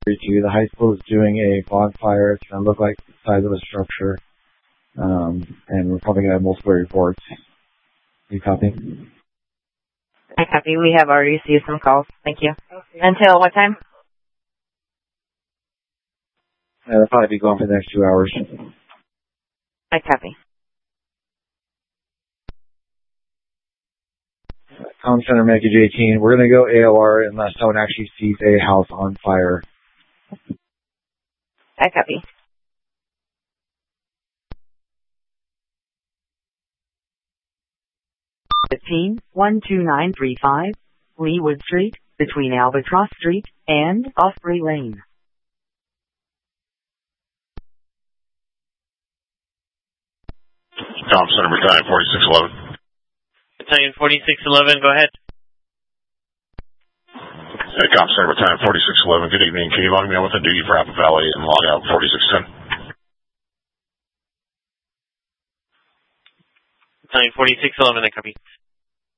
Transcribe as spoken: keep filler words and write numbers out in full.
two. The high school is doing a bonfire. It's going to look like the size of a structure. Um, and we're probably going to have multiple reports. You copy? I copy. We have already received some calls. Thank you. Okay. Until what time? Yeah, they'll probably be going for the next two hours. I copy. Comm Center, Medic eighteen. We're going to go A O R unless someone actually sees a house on fire. I copy. fifteen, one two nine three five, Leewood Street, between Albatross Street and Osprey Lane. Comm Center, Battalion forty-six eleven. Battalion forty-six eleven, go ahead. Hey, Comm Center, Battalion forty-six eleven, good evening. Can you log me on with a duty for Apple Valley and log out forty-six ten? Battalion forty-six eleven, I copy.